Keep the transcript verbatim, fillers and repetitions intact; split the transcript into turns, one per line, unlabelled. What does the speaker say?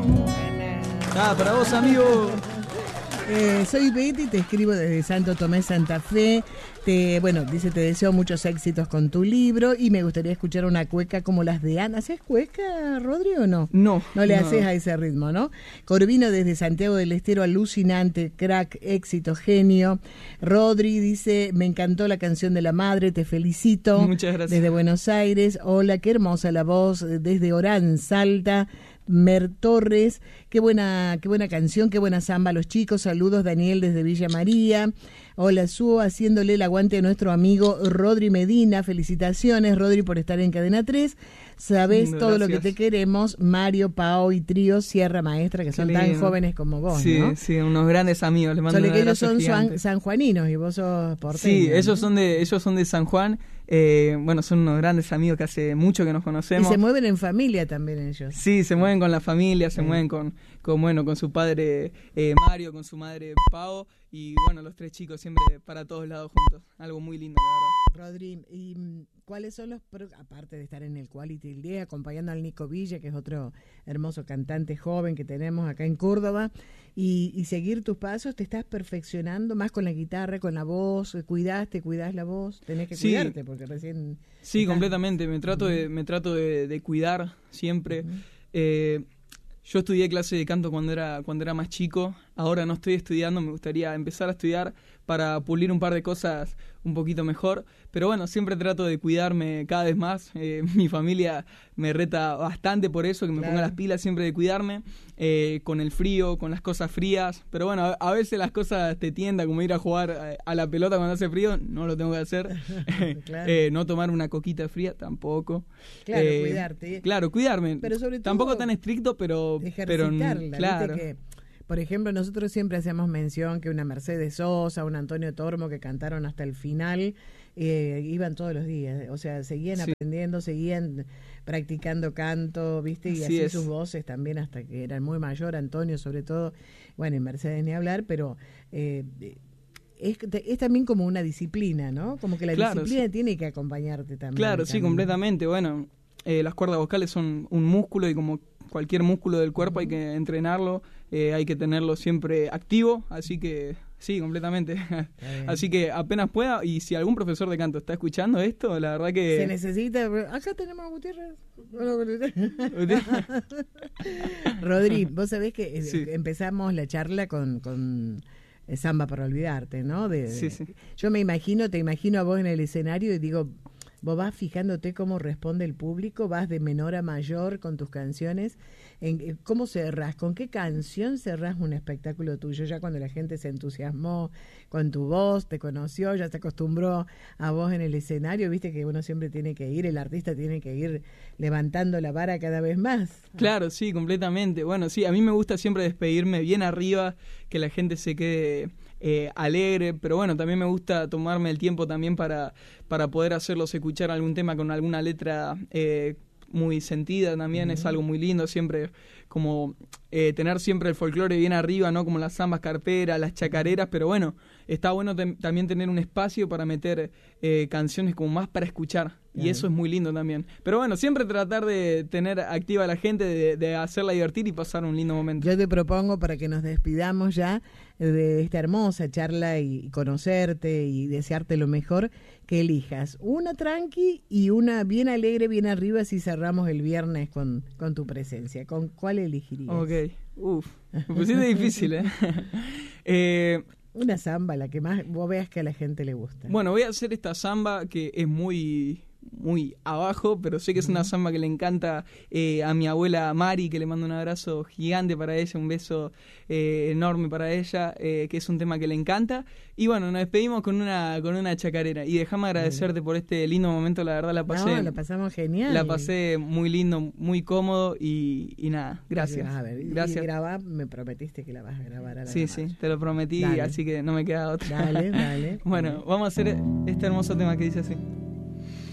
Ah, para vos, amigo.
Eh, soy Betty, te escribo desde Santo Tomé, Santa Fe. Te, bueno, dice, te deseo muchos éxitos con tu libro y me gustaría escuchar una cueca como las de Ana. ¿Haces cueca, Rodri, o no?
No.
No le
no.
haces a ese ritmo, ¿no? Corvino desde Santiago del Estero, alucinante, crack, éxito, genio. Rodri dice, me encantó la canción de la madre, te felicito.
Muchas gracias.
Desde Buenos Aires, hola, qué hermosa la voz, desde Orán, Salta. Mer Torres, qué buena, qué buena canción, qué buena samba a los chicos. Saludos, Daniel desde Villa María. Hola, Suo, haciéndole el aguante a nuestro amigo Rodri Medina. Felicitaciones, Rodri, por estar en Cadena tres. Sabés
Lindo,
todo
gracias.
lo que te queremos. Mario, Pao y Trío Sierra Maestra, que son
Qué
tan
lindo.
jóvenes como vos,
Sí,
¿no?
sí, unos grandes amigos. Les mando
Solo
un
que ellos
abrazo
son
gigante.
san, sanjuaninos y vos sos porteño.
Sí,
¿no?
ellos son de ellos son de San Juan. Eh, bueno, son unos grandes amigos que hace mucho que nos
Y
conocemos.
se mueven en familia también ellos.
Sí, se mueven con la familia, se
Sí.
mueven con, con bueno, con su padre eh, Mario, con su madre Pau y bueno, los tres chicos siempre para todos lados juntos. Algo muy lindo, la verdad.
Rodri, ¿y mm, cuáles son los, pro- aparte de estar en el Quality del Día, acompañando al Nico Villa, que es otro hermoso cantante joven que tenemos acá en Córdoba, y, y seguir tus pasos, te estás perfeccionando más con la guitarra, con la voz, cuidás, te cuidás la voz, tenés que
Sí.
cuidarte porque recién...
Sí,
estás-
completamente. Me trato de, me trato de, de cuidar siempre. Eh, yo estudié clase de canto cuando era, cuando era más chico. Ahora no estoy estudiando, me gustaría empezar a estudiar para pulir un par de cosas un poquito mejor. Pero bueno, siempre trato de cuidarme cada vez más. Eh, mi familia me reta bastante por eso, que me
Claro.
ponga las pilas siempre de cuidarme. Eh, con el frío, con las cosas frías. Pero bueno, a, a veces las cosas te tiendan, como ir a jugar a, a la pelota cuando hace frío. No lo tengo que hacer.
Claro.
Eh, no tomar una coquita fría tampoco.
Claro,
Eh,
cuidarte.
Claro, cuidarme.
Pero sobre todo
tampoco tan estricto, pero... pero
ejercitarla,
claro.
¿viste? Que, por ejemplo, nosotros siempre hacemos mención que una Mercedes Sosa, un Antonio Tormo que cantaron hasta el final, eh, iban todos los días, o sea, seguían
Sí.
aprendiendo, seguían practicando canto, ¿viste? Y
Así
así
es.
sus voces también hasta que eran muy mayor, Antonio sobre todo, bueno, y Mercedes ni hablar, pero... Eh, es, es también como una disciplina, ¿no? Como que la
Claro,
disciplina
sí.
tiene que acompañarte también.
Claro, sí,
también.
completamente. Bueno, eh, las cuerdas vocales son un músculo y como cualquier músculo del cuerpo hay que entrenarlo, eh, hay que tenerlo siempre activo, así que sí, completamente.
bien.
Así que apenas pueda, y si algún profesor de canto está escuchando esto, la verdad que...
Se necesita. Acá tenemos a Gutiérrez. Rodri, vos sabés que eh,
Sí.
empezamos la charla con, con eh, Samba para olvidarte, ¿no? De, de-
Sí, sí.
Yo me imagino, te imagino a vos en el escenario y digo, vos vas fijándote cómo responde el público, vas de menor a mayor con tus canciones. En, eh, ¿Cómo cerrás? ¿Con qué canción cerrás un espectáculo tuyo? Ya cuando la gente se entusiasmó con tu voz, te conoció, ya se acostumbró a vos en el escenario, viste que uno siempre tiene que ir, el artista tiene que ir levantando la vara cada vez más.
Claro, sí, completamente. Bueno, sí, a mí me gusta siempre despedirme bien arriba, que la gente se quede eh, alegre, pero bueno, también me gusta tomarme el tiempo también para, para poder hacerlos escuchar algún tema con alguna letra eh, muy sentida también. Uh-huh. Es algo muy lindo, siempre como eh, tener siempre el folclore bien arriba, ¿no? Como las zambas carperas, las chacareras, pero bueno, está bueno tem- también tener un espacio para meter eh, canciones como más para escuchar. Y eso es muy lindo también. Pero bueno, siempre tratar de tener activa a la gente, de, de hacerla divertir y pasar un lindo momento.
Yo te propongo, para que nos despidamos ya de esta hermosa charla y conocerte y desearte lo mejor, que elijas una tranqui y una bien alegre, bien arriba, si cerramos el viernes con, con tu presencia. ¿Con cuál elegirías?
Ok, uf, me pusiste difícil, ¿eh? eh
Una samba, la que más vos veas que a la gente le gusta.
Bueno, voy a hacer esta samba que es muy muy abajo, pero sé que es una samba que le encanta eh, a mi abuela Mari, que le mando un abrazo gigante para ella, un beso eh, enorme para ella, eh, que es un tema que le encanta. Y bueno, nos despedimos con una con una chacarera. Y déjame agradecerte por este lindo momento, la verdad la pasé.
No, la pasamos genial.
La pasé muy lindo, muy cómodo y, y nada, gracias.
A ver,
gracias.
Y grabá, me prometiste que la vas a grabar a la
Sí,
grabar.
sí, te lo prometí,
Dale.
así que no me queda otra.
Dale, dale.
Bueno, vamos a hacer este hermoso tema que dice así.